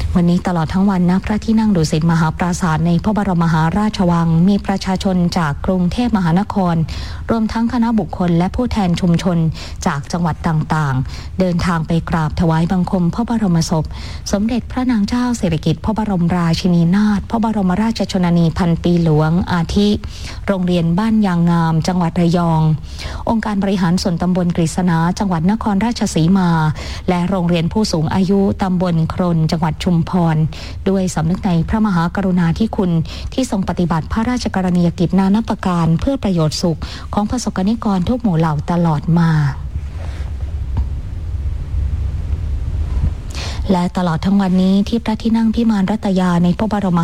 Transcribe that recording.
วันนี้ตลอดทั้งวันณพระที่นั่งดุสิตมหาปราสาทในพระบรมมหาราชวังมีประชาชนจากกรุงเทพมหานครรวมทั้งคณะบุคคลและผู้แทนชุมชนจากจังหวัดต่างๆเดินทางไปกราบถวายบังคมพระบรมศพสมเด็จพระนางเจ้าสิริกิติ์พระบรมราชินีนาถพระบรมราชชนนีพันปีหลวงอาทิโรงเรียนบ้านยางงามจังหวัดระยององค์การบริหารส่วนตำบลกฤษณาจังหวัดนครราชสีมาและโรงเรียนผู้สูงอายุตำบลครนจังหวัดชุมพรด้วยสำนึกในพระมหากรุณาธิคุณที่ทรงปฏิบัติพระราชกรณียกิจนานาประการเพื่อประโยชน์สุขของประสบกนิกรทุกหมู่เหล่าตลอดมาและตลอดทั้งวันนี้ที่พระที่นั่งพิมานรัตยาในพระบรม